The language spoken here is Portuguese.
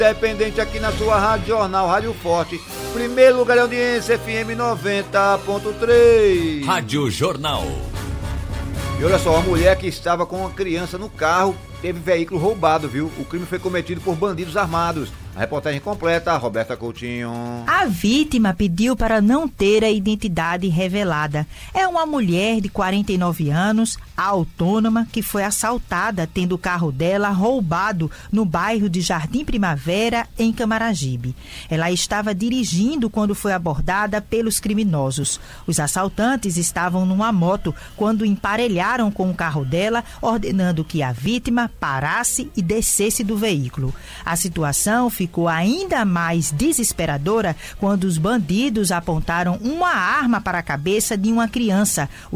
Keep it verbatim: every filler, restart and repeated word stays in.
independente aqui na sua Rádio Jornal, Rádio Forte. Primeiro lugar de audiência, F M noventa ponto três. Rádio Jornal. E olha só, uma mulher que estava com uma criança no carro teve veículo roubado, viu? O crime foi cometido por bandidos armados. A reportagem completa, Roberta Coutinho. A vítima pediu para não ter a identidade revelada. É uma mulher de quarenta e nove anos, autônoma, que foi assaltada tendo o carro dela roubado no bairro de Jardim Primavera, em Camaragibe. Ela estava dirigindo quando foi abordada pelos criminosos. Os assaltantes estavam numa moto quando emparelharam com o carro dela, ordenando que a vítima parasse e descesse do veículo. A situação ficou ainda mais desesperadora quando os bandidos apontaram uma arma para a cabeça de uma criança.